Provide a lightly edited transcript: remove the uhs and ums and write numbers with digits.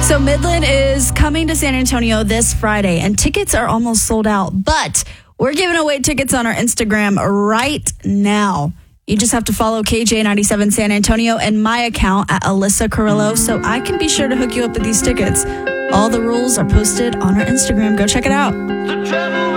So Midland is coming to San Antonio this Friday, and tickets are almost sold out. But we're giving away tickets on our Instagram right now. You just have to follow KJ97 San Antonio and my account at Alyssa Carrillo so I can be sure to hook you up with these tickets. All the rules are posted on our Instagram. Go check it out.